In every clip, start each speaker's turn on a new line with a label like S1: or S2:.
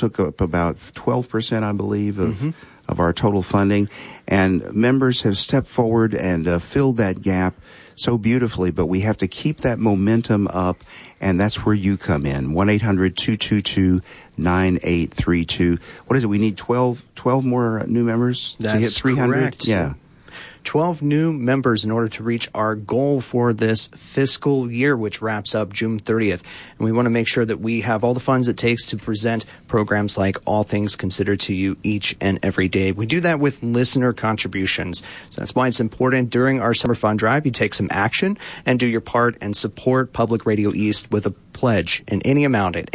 S1: took up about 12%, I believe, of our total funding. And members have stepped forward and filled that gap so beautifully, but we have to keep that momentum up, and that's where you come in. 1-800-222-9832. What is it? We need 12 more new members to hit 300?
S2: Correct.
S1: Yeah.
S2: 12 new members in order to reach our goal for this fiscal year, which wraps up June 30th. And we want to make sure that we have all the funds it takes to present programs like All Things Considered to you each and every day. We do that with listener contributions. So that's why it's important during our summer fund drive, you take some action and do your part and support Public Radio East with a pledge in any amount at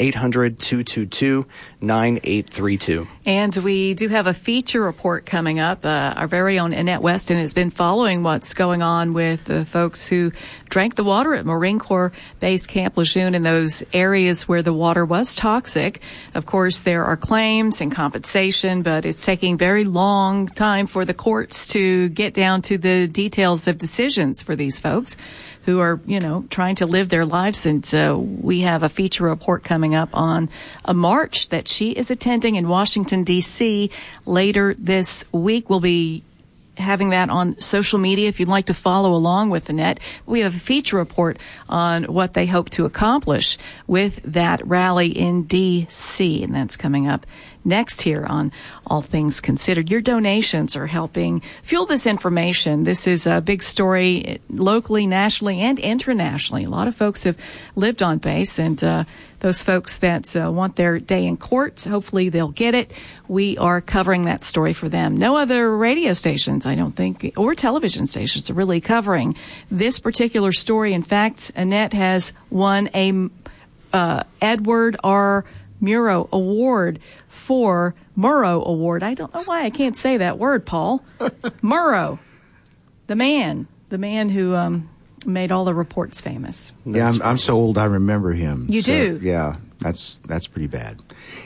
S2: 800-222-9832.
S3: And we do have a feature report coming up. Our very own Annette Weston has been following what's going on with the folks who drank the water at Marine Corps Base Camp Lejeune in those areas where the water was toxic. Of course, there are claims and compensation, but it's taking very long time for the courts to get down to the details of decisions for these folks who are, trying to live their lives. And we have a feature report coming up on a march that she is attending in Washington, D.C. later this week. We'll be having that on social media if you'd like to follow along with Annette. We have a feature report on what they hope to accomplish with that rally in D.C., and that's coming up next here on All Things Considered. Your donations are helping fuel this information. This is a big story locally, nationally, and internationally. A lot of folks have lived on base, and those folks that want their day in court, hopefully they'll get it. We are covering that story for them. No other radio stations, I don't think, or television stations are really covering this particular story. In fact, Annette has won a Edward R. Murrow Award for Murrow Award. I don't know why I can't say that word, Paul. Murrow, the man who made all the reports famous.
S1: Yeah, I'm so old I remember him.
S3: You do?
S1: Yeah, that's pretty bad.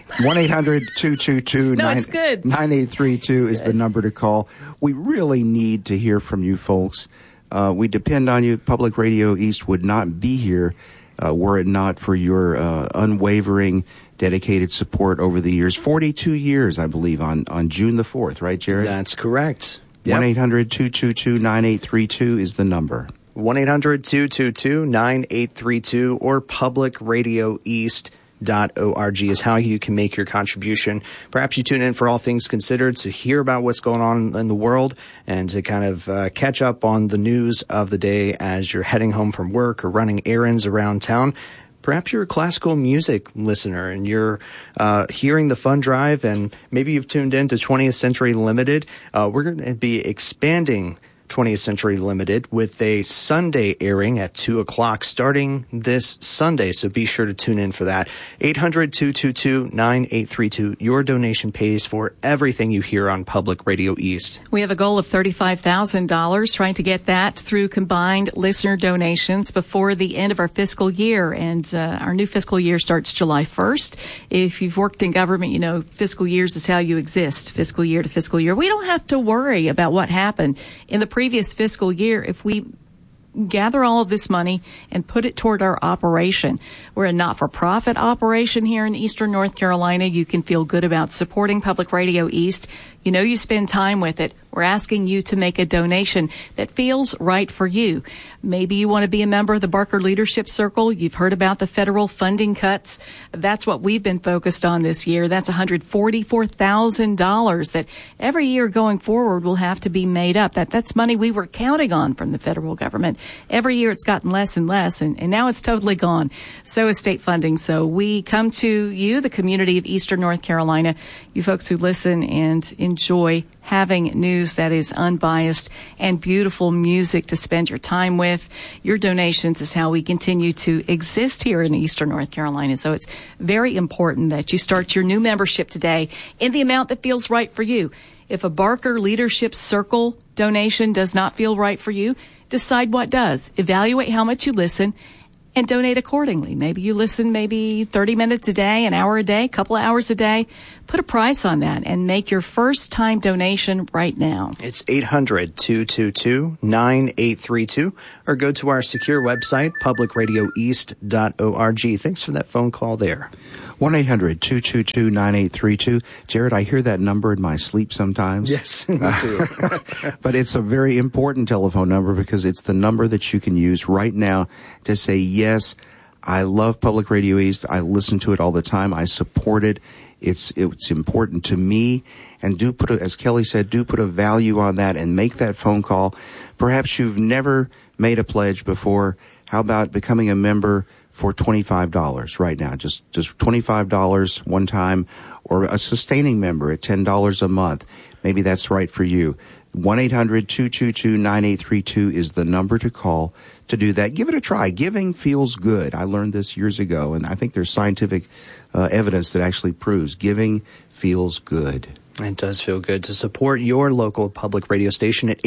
S1: 1-800-222-9832 is the number to call. We really need to hear from you folks. We depend on you. Public Radio East would not be here were it not for your unwavering, dedicated support over the years. 42 years, I believe, on June the 4th, right, Jared?
S2: That's correct.
S1: 1-800-222-9832 is the number.
S2: 1-800-222-9832 or publicradioeast.org is how you can make your contribution. Perhaps you tune in for All Things Considered to hear about what's going on in the world and to kind of catch up on the news of the day as you're heading home from work or running errands around town. Perhaps you're a classical music listener and you're hearing the fund drive, and maybe you've tuned in to 20th Century Limited. We're going to be expanding 20th Century Limited with a Sunday airing at 2 o'clock starting this Sunday, so be sure to tune in for that. 800-222-9832. Your donation pays for everything you hear on Public Radio East.
S3: We have a goal of $35,000, trying to get that through combined listener donations before the end of our fiscal year, and our new fiscal year starts July 1st. If you've worked in government, you know fiscal years is how you exist, fiscal year to fiscal year. We don't have to worry about what happened in the previous fiscal year if we gather all of this money and put it toward our operation. We're a not-for-profit operation here in Eastern North Carolina. You can feel good about supporting Public Radio East. You know you spend time with it. We're asking you to make a donation that feels right for you. Maybe you want to be a member of the Barker Leadership Circle. You've heard about the federal funding cuts. That's what we've been focused on this year. That's $144,000 that every year going forward will have to be made up. That's money we were counting on from the federal government. Every year it's gotten less and less, and now it's totally gone. So is state funding. So we come to you, the community of Eastern North Carolina, you folks who listen and enjoy having news that is unbiased and beautiful music to spend your time with. Your donations is how we continue to exist here in Eastern North Carolina. So it's very important that you start your new membership today in the amount that feels right for you. If a Barker Leadership Circle donation does not feel right for you, decide what does. Evaluate how much you listen and donate accordingly. Maybe you listen 30 minutes a day, an hour a day, a couple of hours a day. Put a price on that and make your first-time donation right now.
S2: It's 800-222-9832 or go to our secure website, publicradioeast.org. Thanks for that phone call there.
S1: 1-800-222-9832. Jared, I hear that number in my sleep sometimes.
S2: Yes, me too.
S1: But it's a very important telephone number because it's the number that you can use right now to say, yes, I love Public Radio East. I listen to it all the time. I support it. It's important to me. And do put, as Kelly said, do put a value on that and make that phone call. Perhaps you've never made a pledge before. How about becoming a member for $25 right now? Just $25 one time, or a sustaining member at $10 a month. Maybe that's right for you. 1-800-222-9832 is the number to call to do that. Give it a try. Giving feels good. I learned this years ago, and I think there's scientific evidence that actually proves giving feels good.
S2: It does feel good to support your local public radio station at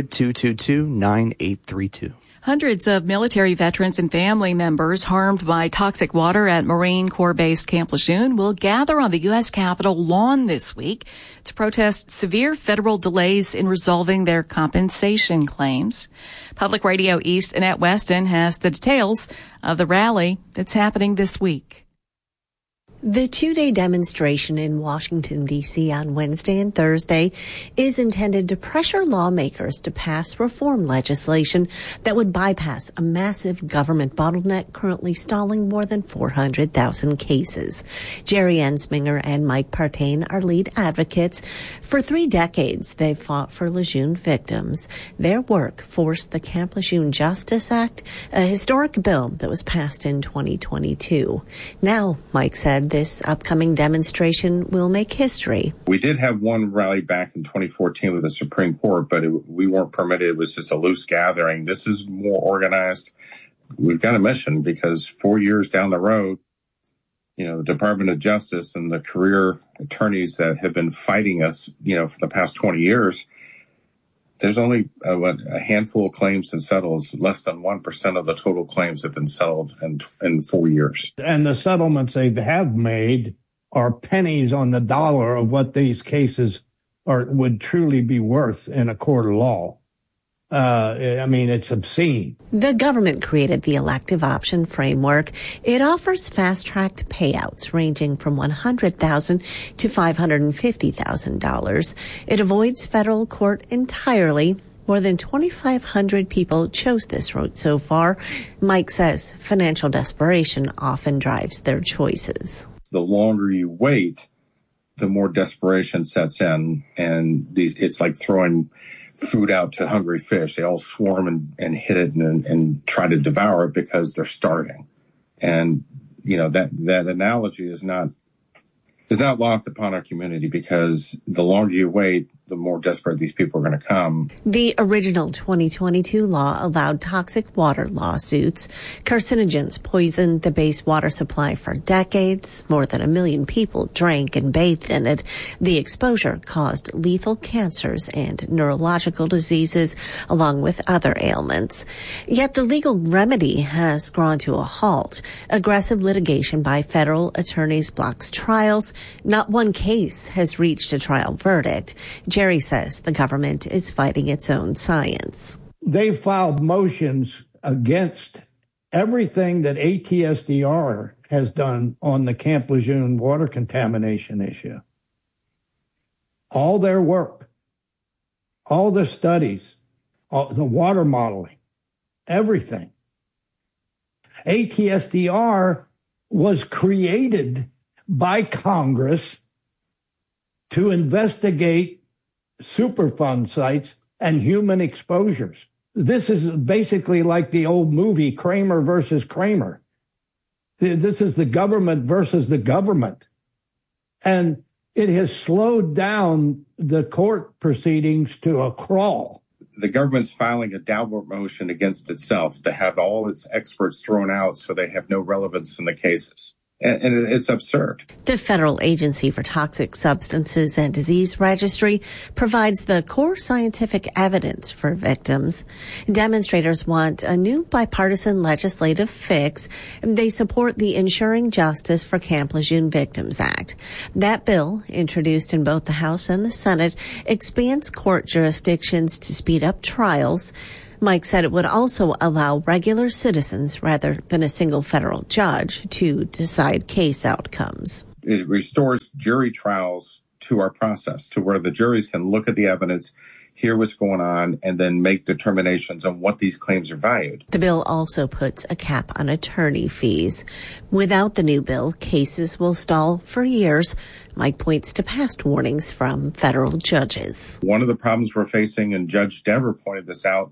S2: 800-222-9832.
S3: Hundreds of military veterans and family members harmed by toxic water at Marine Corps Base Camp Lejeune will gather on the U.S. Capitol lawn this week to protest severe federal delays in resolving their compensation claims. Public Radio East Annette Weston has the details of the rally that's happening this week.
S4: The two-day demonstration in Washington, D.C. on Wednesday and Thursday is intended to pressure lawmakers to pass reform legislation that would bypass a massive government bottleneck currently stalling more than 400,000 cases. Jerry Ensminger and Mike Partain are lead advocates. For 3 decades, they've fought for Lejeune victims. Their work forced the Camp Lejeune Justice Act, a historic bill that was passed in 2022. Now, Mike said, this upcoming demonstration will make history.
S5: We did have one rally back in 2014 with the Supreme Court, but we weren't permitted. It was just a loose gathering. This is more organized. We've got a mission because 4 years down the road, the Department of Justice and the career attorneys that have been fighting us, for the past 20 years, there's only a handful of claims to settle. Less than 1% of the total claims have been settled in 4 years.
S6: And the settlements they have made are pennies on the dollar of what these cases would truly be worth in a court of law. It's obscene.
S4: The government created the elective option framework. It offers fast-tracked payouts ranging from $100,000 to $550,000. It avoids federal court entirely. More than 2,500 people chose this route so far. Mike says financial desperation often drives their choices.
S5: The longer you wait, the more desperation sets in, and it's like throwing food out to hungry fish. They all swarm and hit it and try to devour it because they're starving. And, that analogy is not lost upon our community, because the longer you wait, the more desperate these people are going to come.
S4: The original 2022 law allowed toxic water lawsuits. Carcinogens poisoned the base water supply for decades. More than 1 million people drank and bathed in it. The exposure caused lethal cancers and neurological diseases, along with other ailments. Yet the legal remedy has ground to a halt. Aggressive litigation by federal attorneys blocks trials. Not one case has reached a trial verdict. Jerry says the government is fighting its own science.
S6: They filed motions against everything that ATSDR has done on the Camp Lejeune water contamination issue. All their work, all the studies, all the water modeling, everything. ATSDR was created by Congress to investigate Superfund sites and human exposures. This is basically like the old movie Kramer versus Kramer. This is the government versus the government. And it has slowed down the court proceedings to a crawl.
S5: The government's filing a downward motion against itself to have all its experts thrown out so they have no relevance in the cases. And it's absurd.
S4: The Federal Agency for Toxic Substances and Disease Registry provides the core scientific evidence for victims. Demonstrators want a new bipartisan legislative fix. They support the Ensuring Justice for Camp Lejeune Victims Act. That bill, introduced in both the House and the Senate, expands court jurisdictions to speed up trials. Mike said it would also allow regular citizens, rather than a single federal judge, to decide case outcomes.
S5: It restores jury trials to our process, to where the juries can look at the evidence, hear what's going on, and then make determinations on what these claims are valued.
S4: The bill also puts a cap on attorney fees. Without the new bill, cases will stall for years. Mike points to past warnings from federal judges.
S5: One of the problems we're facing, and Judge Dever pointed this out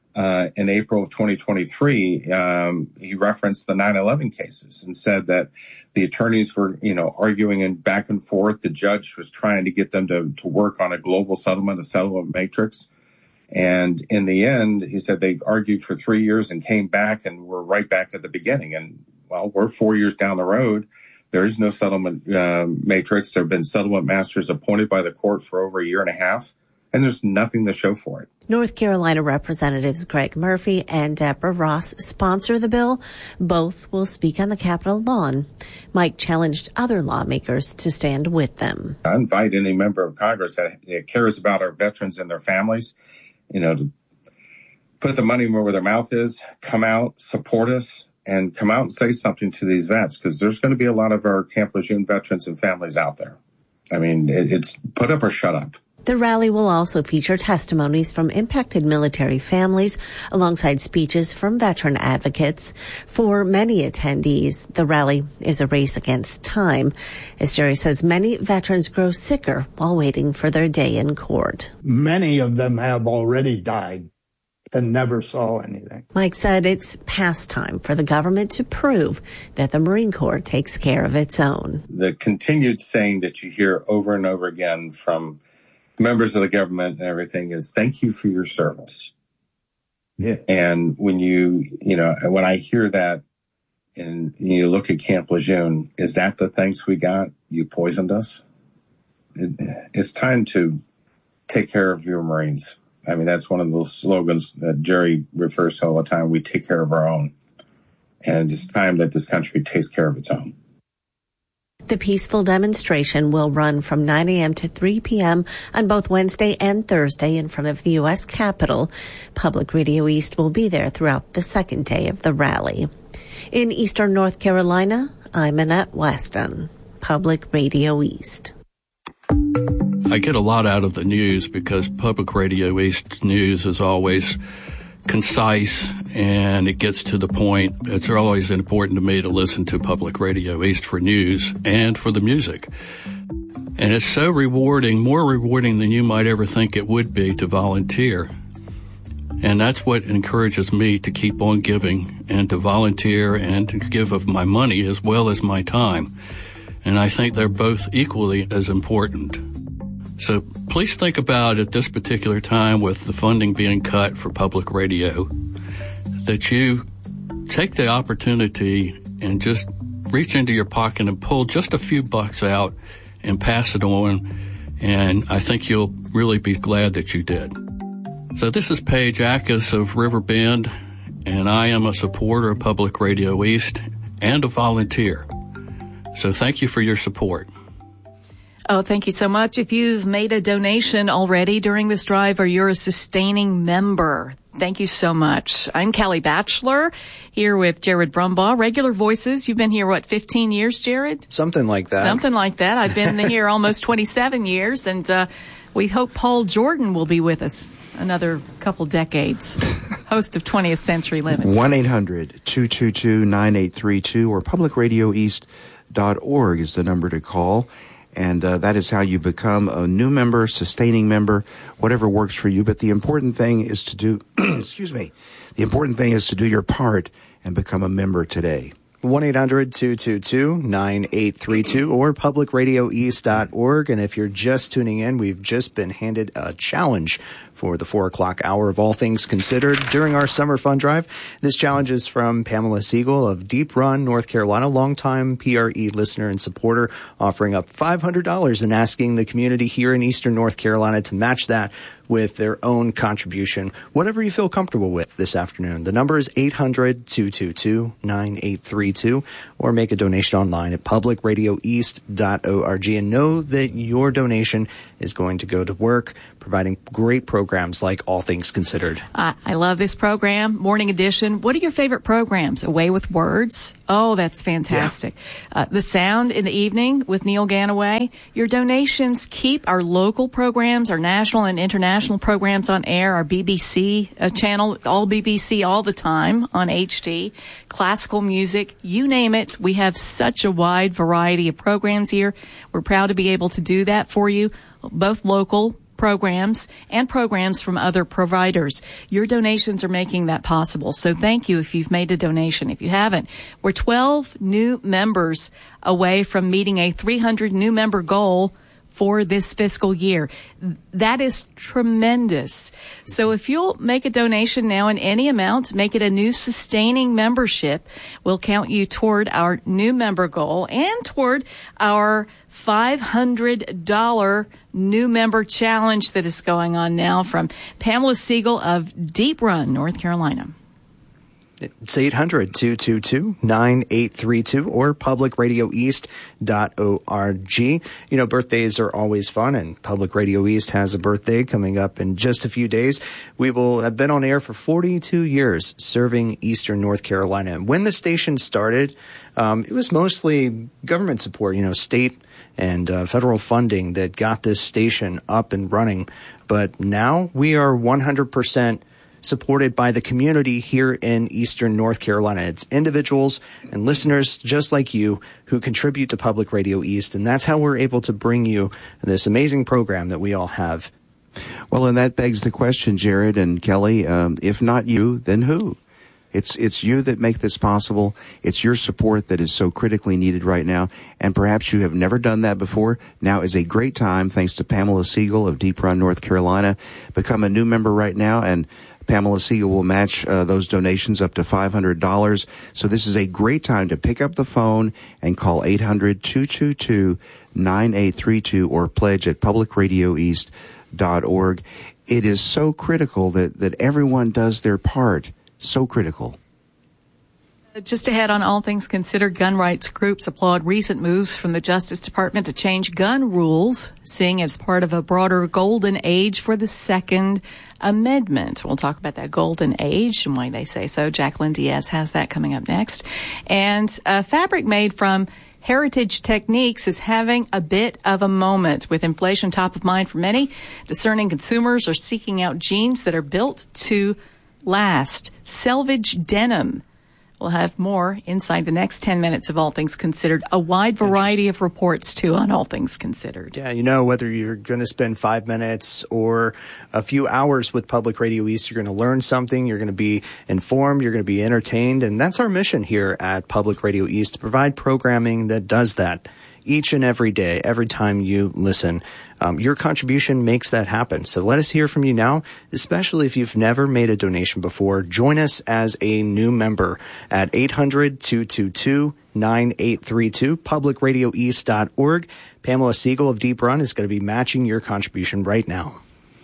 S5: in April of 2023, he referenced the 9/11 cases and said that the attorneys were, arguing and back and forth. The judge was trying to get them to work on a global settlement, a settlement matrix. And in the end, he said they argued for 3 years and came back and we're right back at the beginning. And, well, we're 4 years down the road. There is no settlement matrix. There have been settlement masters appointed by the court for over a year and a half, and there's nothing to show for it.
S4: North Carolina Representatives Greg Murphy and Deborah Ross sponsor the bill. Both will speak on the Capitol lawn. Mike challenged other lawmakers to stand with them.
S5: I invite any member of Congress that cares about our veterans and their families, to put the money where their mouth is, come out, support us, and come out and say something to these vets, because there's going to be a lot of our Camp Lejeune veterans and families out there. I mean, it's put up or shut up.
S4: The rally will also feature testimonies from impacted military families alongside speeches from veteran advocates. For many attendees, the rally is a race against time. As Jerry says, many veterans grow sicker while waiting for their day in court.
S6: Many of them have already died and never saw anything.
S4: Mike said it's past time for the government to prove that the Marine Corps takes care of its own.
S5: The continued saying that you hear over and over again from members of the government and everything is thank you for your service.
S6: Yeah.
S5: And when when I hear that and you look at Camp Lejeune, is that the thanks we got? You poisoned us? It's time to take care of your Marines. I mean, that's one of those slogans that Jerry refers to all the time. We take care of our own. And it's time that this country takes care of its own.
S4: The peaceful demonstration will run from 9 a.m. to 3 p.m. on both Wednesday and Thursday in front of the U.S. Capitol. Public Radio East will be there throughout the second day of the rally. In eastern North Carolina, I'm Annette Weston, Public Radio East.
S7: I get a lot out of the news because Public Radio East news is always concise and it gets to the point. It's always important to me to listen to Public Radio East for news and for the music. And it's so rewarding, more rewarding than you might ever think it would be to volunteer. And that's what encourages me to keep on giving and to volunteer and to give of my money as well as my time. And I think they're both equally as important. So please think about at this particular time with the funding being cut for public radio that you take the opportunity and just reach into your pocket and pull just a few bucks out and pass it on. And I think you'll really be glad that you did. So this is Paige Ackus of River Bend, and I am a supporter of Public Radio East and a volunteer. So thank you for your support.
S3: Oh, thank you so much. If you've made a donation already during this drive or you're a sustaining member, thank you so much. I'm Callie Batchelor here with Jared Brumbaugh, Regular Voices. You've been here, 15 years, Jared?
S2: Something like that.
S3: Something like that. I've been here almost 27 years, and we hope Paul Jordan will be with us another couple decades. Host of 20th Century Limits.
S1: 1-800-222-9832 or publicradioeast.org is the number to call. And that is how you become a new member, sustaining member, whatever works for you. But the important thing is to do, the important thing is to do your part and become a member today.
S2: 1-800-222-9832 or publicradioeast.org. And if you're just tuning in, we've just been handed a challenge for the 4 o'clock hour of All Things Considered during our summer fund drive. This challenge is from Pamela Siegel of Deep Run, North Carolina, longtime PRE listener and supporter, offering up $500 and asking the community here in eastern North Carolina to match that with their own contribution, whatever you feel comfortable with this afternoon. The number is 800-222-9832 or make a donation online at publicradioeast.org and know that your donation is going to go to work providing great programs programs like All Things Considered.
S3: I love this program, Morning Edition. What are your favorite programs? Away with Words? Oh, that's fantastic. Yeah. The Sound in the Evening with Neil Ganaway. Your donations keep our local programs, our national and international programs on air, our BBC channel, all BBC all the time on HD, classical music, you name it. We have such a wide variety of programs here. We're proud to be able to do that for you, both local programs and programs from other providers. Your donations are making that possible. So thank you if you've made a donation. If you haven't, we're 12 new members away from meeting a 300 new member goal for this fiscal year. That is tremendous. So if you'll make a donation now in any amount, make it a new sustaining membership, we'll count you toward our new member goal and toward our $500 new member challenge that is going on now from Pamela Siegel of Deep Run, North Carolina.
S2: It's 800-222-9832 or publicradioeast.org. You know, birthdays are always fun, and Public Radio East has a birthday coming up in just a few days. We will have been on air for 42 years serving Eastern North Carolina. And when the station started, it was mostly government support, you know, state and federal funding that got this station up and running. But now we are 100% supported by the community here in Eastern North Carolina. It's individuals and listeners just like you who contribute to Public Radio East, and that's how we're able to bring you this amazing program that we all have.
S1: Well, and that begs the question, Jared and Kelly, if not you, then who? It's you that make this possible. It's your support that is so critically needed right now, and perhaps you have never done that before. Now is a great time, thanks to Pamela Siegel of Deep Run, North Carolina. Become a new member right now, and Pamela Siegel will match those donations up to $500. So this is a great time to pick up the phone and call 800-222-9832 or pledge at publicradioeast.org. It is so critical that everyone does their part. So critical.
S3: Just ahead on All Things Considered, gun rights groups applaud recent moves from the Justice Department to change gun rules, seeing it as part of a broader golden age for the Second Amendment. We'll talk about that golden age and why they say so. Jacqueline Diaz has that coming up next. And fabric made from Heritage Techniques is having a bit of a moment. With inflation top of mind for many, discerning consumers are seeking out jeans that are built to last. Selvage denim. We'll have more inside the next 10 minutes of All Things Considered. A wide variety of reports, too, on All Things Considered.
S2: Yeah, you know, whether you're going to spend 5 minutes or a few hours with Public Radio East, you're going to learn something, you're going to be informed, you're going to be entertained, and that's our mission here at Public Radio East, to provide programming that does that each and every day, every time you listen. Your contribution makes that happen. So let us hear from you now, especially if you've never made a donation before. Join us as a new member at 800-222-9832, publicradioeast.org. Pamela Siegel of Deep Run is going to be matching your contribution right now.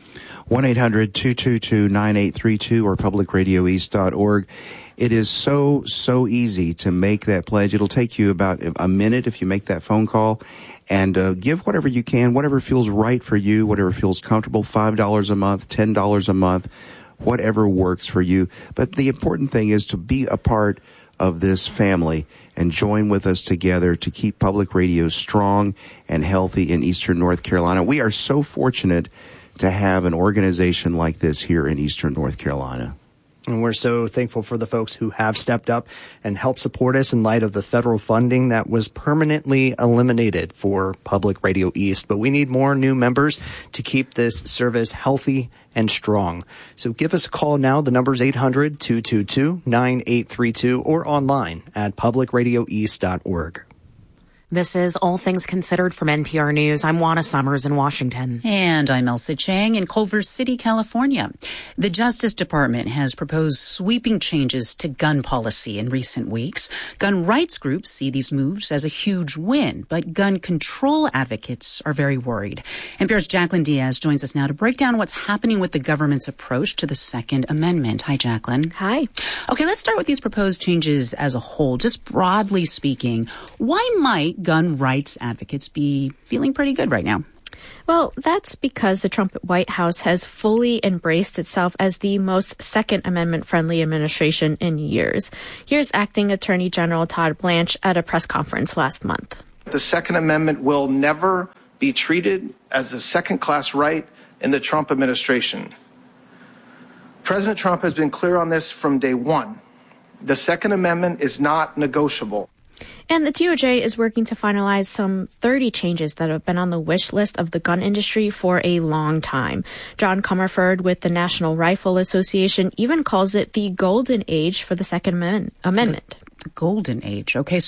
S1: 1-800-222-9832 or publicradioeast.org. It is so easy to make that pledge. It'll take you about a minute if you make that phone call. And give whatever you can, whatever feels right for you, whatever feels comfortable, $5 a month, $10 a month, whatever works for you. But the important thing is to be a part of this family and join with us together to keep public radio strong and healthy in Eastern North Carolina. We are so fortunate to have an organization like this here in Eastern North Carolina.
S2: And we're so thankful for the folks who have stepped up and helped support us in light of the federal funding that was permanently eliminated for Public Radio East. But we need more new members to keep this service healthy and strong. So give us a call now. The number is 800-222-9832 or online at publicradioeast.org.
S8: This is All Things Considered from NPR News. I'm Juana Summers in Washington.
S9: And I'm Elsa Chang in Culver City, California. The Justice Department has proposed sweeping changes to gun policy in recent weeks. Gun rights groups see these moves as a huge win, but gun control advocates are very worried. NPR's Jacqueline Diaz joins us now to break down what's happening with the government's approach to the Second Amendment. Hi, Jacqueline.
S4: Hi.
S9: Okay, let's start with these proposed changes as a whole. Just broadly speaking, why might gun rights advocates be feeling pretty good right now?
S10: Well, that's because the Trump White House has fully embraced itself as the most Second Amendment-friendly administration in years. Here's Acting Attorney General Todd Blanche at a press conference last month.
S11: The Second Amendment will never be treated as a second-class right in the Trump administration. President Trump has been clear on this from day one. The Second Amendment is not negotiable.
S10: And the DOJ is working to finalize some 30 changes that have been on the wish list of the gun industry for a long time. John Comerford with the National Rifle Association even calls it the golden age for the Second Amendment.
S9: The golden age. Okay.